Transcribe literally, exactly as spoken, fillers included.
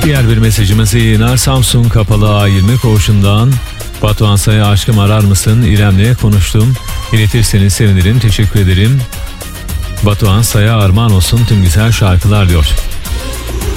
Diğer bir mesajımız yayına Samsun Kapalı A yirmi koğuşundan Batuhan Say'a aşkım arar mısın? İrem'le konuştum. İletirseniz sevinirim. Teşekkür ederim. Batuhan Say'a armağan olsun tüm güzel şarkılar diyor.